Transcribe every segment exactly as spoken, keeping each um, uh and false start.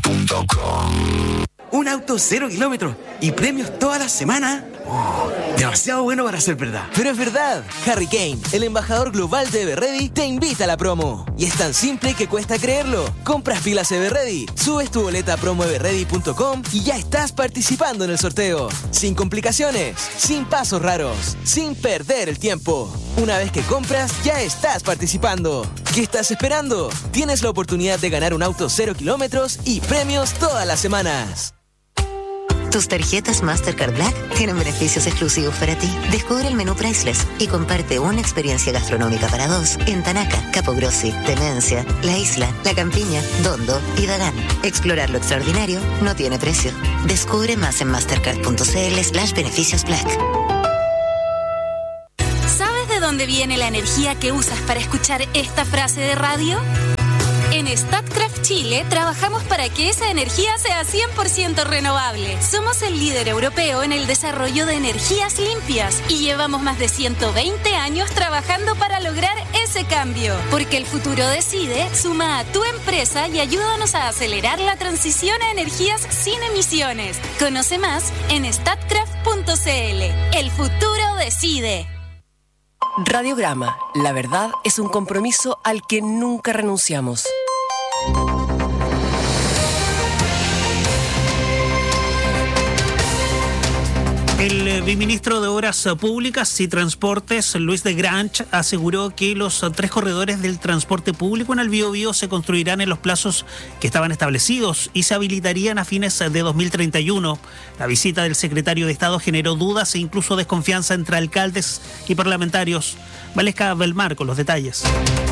punto com. Un auto cero kilómetros y premios toda la semana. Oh, demasiado bueno para ser verdad. Pero es verdad. Harry Kane, el embajador global de Everready, te invita a la promo. Y es tan simple que cuesta creerlo. Compras pilas Everready, subes tu boleta a promo everready punto com y ya estás participando en el sorteo. Sin complicaciones, sin pasos raros, sin perder el tiempo. Una vez que compras, ya estás participando. ¿Qué estás esperando? Tienes la oportunidad de ganar un auto cero kilómetros y premios todas las semanas. Tus tarjetas Mastercard Black tienen beneficios exclusivos para ti. Descubre el menú Priceless y comparte una experiencia gastronómica para dos en Tanaca, Capogrossi, Temencia, La Isla, La Campiña, Dondo y Dagán. Explorar lo extraordinario no tiene precio. Descubre más en mastercard.cl slash beneficios Black. ¿Sabes de dónde viene la energía que usas para escuchar esta frase de radio? En Statkraft Chile trabajamos para que esa energía sea cien por ciento renovable. Somos el líder europeo en el desarrollo de energías limpias y llevamos más de ciento veinte años trabajando para lograr ese cambio. Porque el futuro decide, suma a tu empresa y ayúdanos a acelerar la transición a energías sin emisiones. Conoce más en statkraft punto cl. El futuro decide. Radiograma. La verdad es un compromiso al que nunca renunciamos. El viceministro de Obras Públicas y Transportes, Luis de Grange, aseguró que los tres corredores del transporte público en el Biobío se construirán en los plazos que estaban establecidos y se habilitarían a fines de dos mil treinta y uno. La visita del secretario de Estado generó dudas e incluso desconfianza entre alcaldes y parlamentarios. Valesca Belmar con los detalles.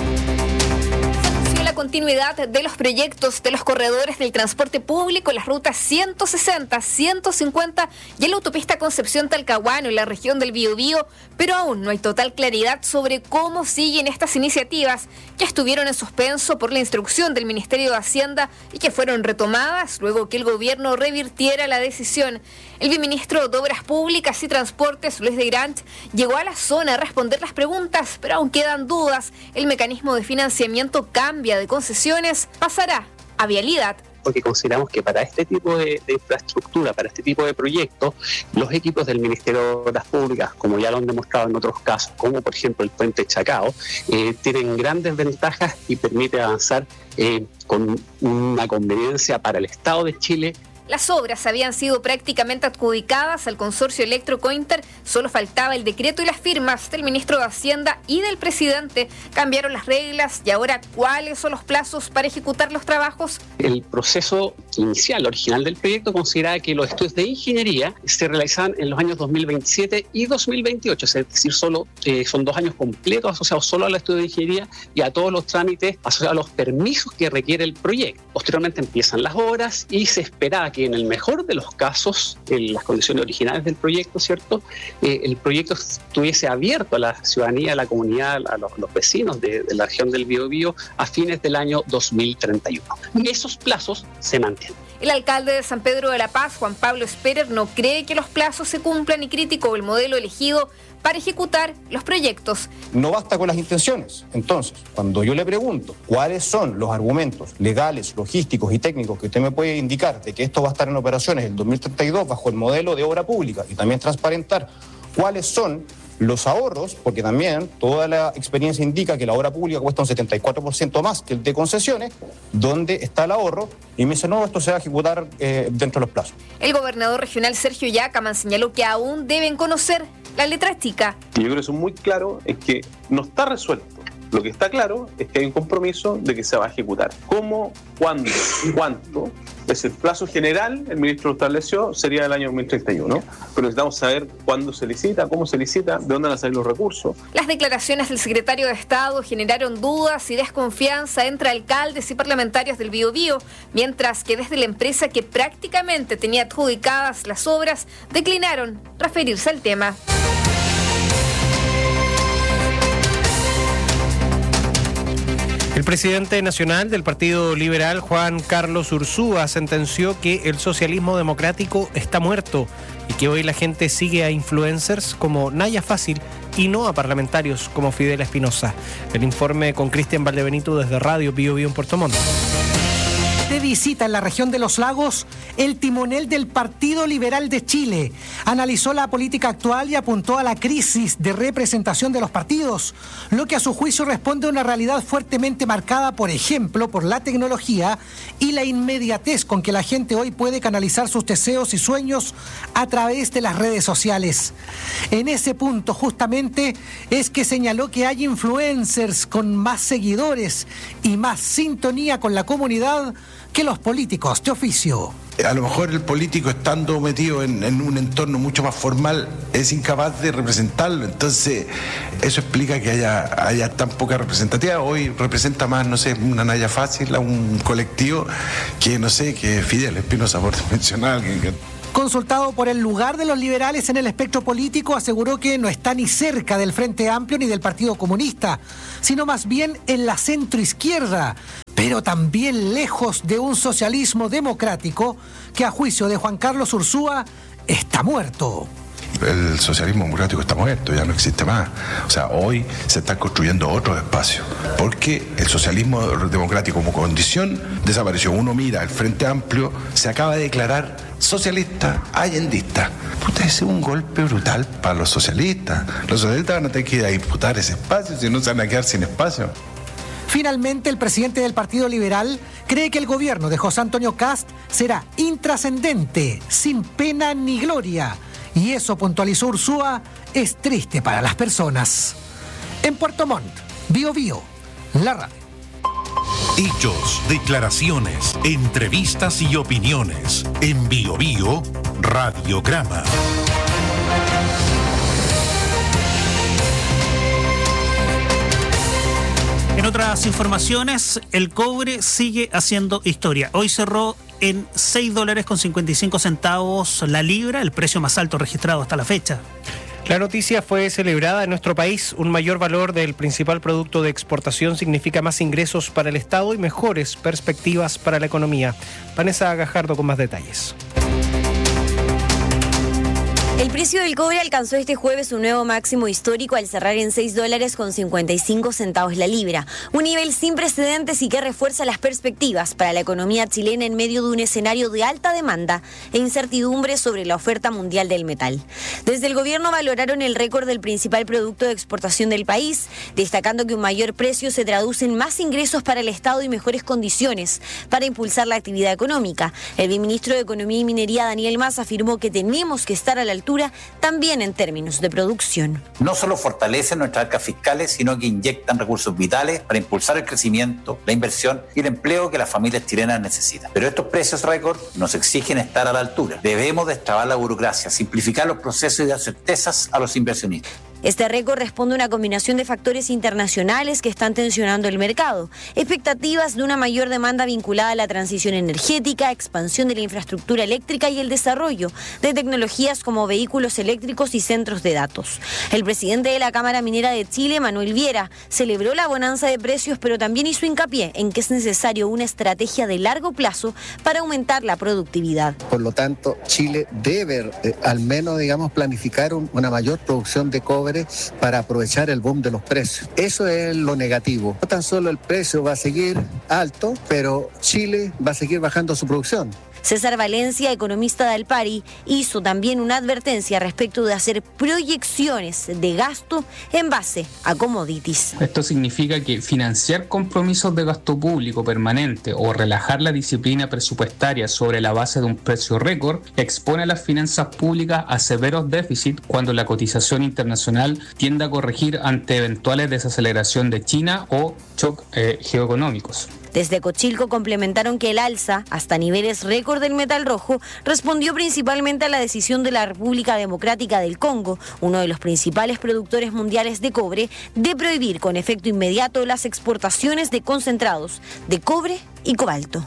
La continuidad de los proyectos de los corredores del transporte público en las rutas ciento sesenta, ciento cincuenta y en la autopista Concepción-Talcahuano en la región del Biobío, pero aún no hay total claridad sobre cómo siguen estas iniciativas que estuvieron en suspenso por la instrucción del Ministerio de Hacienda y que fueron retomadas luego que el gobierno revirtiera la decisión. El viceministro de Obras Públicas y Transportes, Luis de Grange, llegó a la zona a responder las preguntas, pero aún quedan dudas. El mecanismo de financiamiento cambia de concesiones, pasará a vialidad. Porque consideramos que para este tipo de, de infraestructura, para este tipo de proyectos, los equipos del Ministerio de Obras Públicas, como ya lo han demostrado en otros casos, como por ejemplo el puente Chacao, eh, tienen grandes ventajas y permite avanzar eh, con una conveniencia para el Estado de Chile. Las obras habían sido prácticamente adjudicadas al consorcio Electrocointer, solo faltaba el decreto y las firmas del ministro de Hacienda y del presidente. Cambiaron las reglas y ahora, ¿cuáles son los plazos para ejecutar los trabajos? El proceso inicial, original del proyecto, consideraba que los estudios de ingeniería se realizaban en los años dos mil veintisiete y dos mil veintiocho, es decir, solo, eh, son dos años completos asociados solo al estudio de ingeniería y a todos los trámites asociados a los permisos que requiere el proyecto. Posteriormente empiezan las obras y se esperaba que en el mejor de los casos, en las condiciones originales del proyecto, ¿cierto? Eh, el proyecto estuviese abierto a la ciudadanía, a la comunidad, a los, los vecinos de, de la región del Biobío a fines del año dos mil treinta y uno. Y esos plazos se mantienen. El alcalde de San Pedro de la Paz, Juan Pablo Esperer, no cree que los plazos se cumplan y criticó el modelo elegido para ejecutar los proyectos. No basta con las intenciones. Entonces, cuando yo le pregunto cuáles son los argumentos legales, logísticos y técnicos que usted me puede indicar de que esto va a estar en operaciones en el dos mil treinta y dos bajo el modelo de obra pública y también transparentar cuáles son los ahorros, porque también toda la experiencia indica que la obra pública cuesta un setenta y cuatro por ciento más que el de concesiones, ¿dónde está el ahorro? Y me dice, no, esto se va a ejecutar eh, dentro de los plazos. El gobernador regional Sergio Yacaman señaló que aún deben conocer la letra chica. Y yo creo que eso es muy claro, es que no está resuelto. Lo que está claro es que hay un compromiso de que se va a ejecutar. ¿Cómo? ¿Cuándo? ¿Cuánto? Es el plazo general, el ministro lo estableció, sería el año dos mil treinta y uno. Pero necesitamos saber cuándo se licita, cómo se licita, de dónde van a salir los recursos. Las declaraciones del secretario de Estado generaron dudas y desconfianza entre alcaldes y parlamentarios del Biobío, mientras que desde la empresa que prácticamente tenía adjudicadas las obras, declinaron referirse al tema. El presidente nacional del Partido Liberal, Juan Carlos Ursúa, sentenció que el socialismo democrático está muerto y que hoy la gente sigue a influencers como Naya Fácil y no a parlamentarios como Fidel Espinosa. El informe con Cristian Valdebenito desde Radio Biobío en Puerto Montt. Te visita en la región de los lagos el timonel del Partido Liberal de Chile. Analizó la política actual y apuntó a la crisis de representación de los partidos, lo que a su juicio responde a una realidad fuertemente marcada, por ejemplo, por la tecnología y la inmediatez con que la gente hoy puede canalizar sus deseos y sueños a través de las redes sociales. En ese punto, justamente, es que señaló que hay influencers con más seguidores y más sintonía con la comunidad que los políticos de oficio. A lo mejor el político, estando metido en, en un entorno mucho más formal, es incapaz de representarlo. Entonces, eso explica que haya, haya tan poca representatividad. Hoy representa más, no sé, una Naya Fácil a un colectivo que, no sé, que Fidel Espinosa, por mencionar a alguien que... Consultado por el lugar de los liberales en el espectro político, aseguró que no está ni cerca del Frente Amplio ni del Partido Comunista, sino más bien en la centroizquierda, pero también lejos de un socialismo democrático que, a juicio de Juan Carlos Ursúa, está muerto. El socialismo democrático está muerto, ya no existe más. O sea, hoy se están construyendo otros espacios, porque el socialismo democrático como condición desapareció. Uno mira, el Frente Amplio se acaba de declarar socialista, allendista. Puta, ese es un golpe brutal para los socialistas. Los socialistas van a tener que ir a disputar ese espacio, si no se van a quedar sin espacio. Finalmente, el presidente del Partido Liberal cree que el gobierno de José Antonio Kast será intrascendente, sin pena ni gloria. Y eso, puntualizó Ursúa, es triste para las personas. En Puerto Montt, Bio Bio, la radio. Hechos, declaraciones, entrevistas y opiniones. En Bio Bio, Radiograma. En otras informaciones, el cobre sigue haciendo historia. Hoy cerró en seis dólares con cincuenta y cinco centavos la libra, el precio más alto registrado hasta la fecha. La noticia fue celebrada en nuestro país. Un mayor valor del principal producto de exportación significa más ingresos para el Estado y mejores perspectivas para la economía. Vanessa Gajardo con más detalles. El precio del cobre alcanzó este jueves un nuevo máximo histórico al cerrar en seis dólares con cincuenta y cinco centavos la libra, un nivel sin precedentes y que refuerza las perspectivas para la economía chilena en medio de un escenario de alta demanda e incertidumbre sobre la oferta mundial del metal. Desde el gobierno valoraron el récord del principal producto de exportación del país, destacando que un mayor precio se traduce en más ingresos para el Estado y mejores condiciones para impulsar la actividad económica. El viceministro de Economía y Minería, Daniel Mas, afirmó que tenemos que estar a la altura también en términos de producción. No solo fortalecen nuestras arcas fiscales, sino que inyectan recursos vitales para impulsar el crecimiento, la inversión y el empleo que las familias chilenas necesitan. Pero estos precios récord nos exigen estar a la altura. Debemos destrabar la burocracia, simplificar los procesos y dar certezas a los inversionistas. Este récord responde a una combinación de factores internacionales que están tensionando el mercado, expectativas de una mayor demanda vinculada a la transición energética, expansión de la infraestructura eléctrica y el desarrollo de tecnologías como vehículos eléctricos y centros de datos. El presidente de la Cámara Minera de Chile, Manuel Viera, celebró la bonanza de precios, pero también hizo hincapié en que es necesario una estrategia de largo plazo para aumentar la productividad. Por lo tanto, Chile debe eh, al menos, digamos, planificar un, una mayor producción de cobre para aprovechar el boom de los precios. Eso es lo negativo. No tan solo el precio va a seguir alto, pero Chile va a seguir bajando su producción. César Valencia, economista de Alpari, hizo también una advertencia respecto de hacer proyecciones de gasto en base a commodities. Esto significa que financiar compromisos de gasto público permanente o relajar la disciplina presupuestaria sobre la base de un precio récord expone a las finanzas públicas a severos déficits cuando la cotización internacional tiende a corregir ante eventuales desaceleración de China o shock eh, geoeconómicos. Desde Cochilco complementaron que el alza, hasta niveles récord del metal rojo, respondió principalmente a la decisión de la República Democrática del Congo, uno de los principales productores mundiales de cobre, de prohibir con efecto inmediato las exportaciones de concentrados de cobre y cobalto.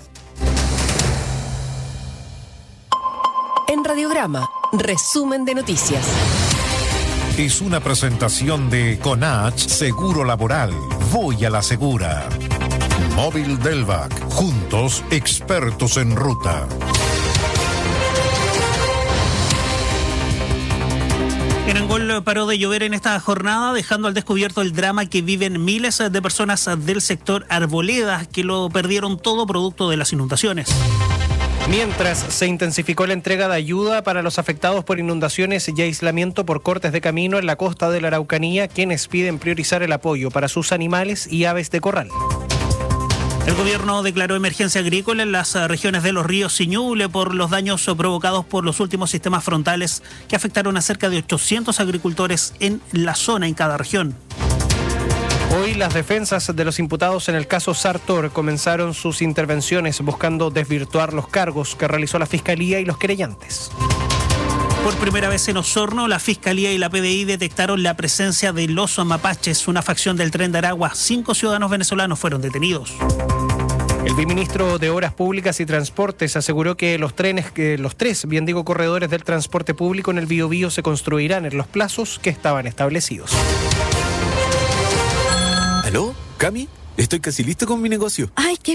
En Radiograma, resumen de noticias. Es una presentación de Conach Seguro Laboral. Voy a la segura. Móvil Delvac. Juntos, expertos en ruta. En Angol paró de llover en esta jornada, dejando al descubierto el drama que viven miles de personas del sector Arboleda, que lo perdieron todo producto de las inundaciones. Mientras se intensificó la entrega de ayuda para los afectados por inundaciones y aislamiento por cortes de camino en la costa de la Araucanía, quienes piden priorizar el apoyo para sus animales y aves de corral. El gobierno declaró emergencia agrícola en las regiones de Los Ríos y Ñuble por los daños provocados por los últimos sistemas frontales que afectaron a cerca de ochocientos agricultores en la zona en cada región. Hoy las defensas de los imputados en el caso Sartor comenzaron sus intervenciones buscando desvirtuar los cargos que realizó la Fiscalía y los querellantes. Por primera vez en Osorno, la Fiscalía y la P D I detectaron la presencia de los mapaches, una facción del Tren de Aragua. Cinco ciudadanos venezolanos fueron detenidos. El viceministro de Obras Públicas y Transportes aseguró que los trenes, que los tres, bien digo, corredores del transporte público en el Biobío se construirán en los plazos que estaban establecidos. ¿Aló? ¿Cami? Estoy casi listo con mi negocio. Ay, qué